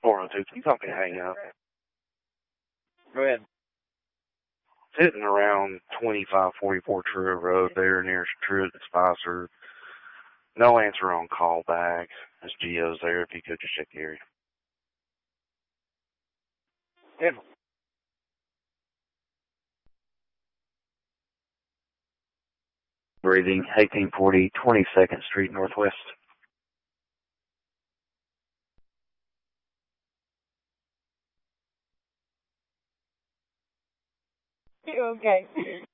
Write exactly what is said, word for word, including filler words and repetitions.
four oh two, can you copy hang up? Go ahead. Sitting around twenty-five forty-four Truro Road there near Truett and Spicer. No answer on call back. This Geo's there if you could just check the area. Yeah. Breathing, eighteen forty, twenty-second Street Northwest. Okay.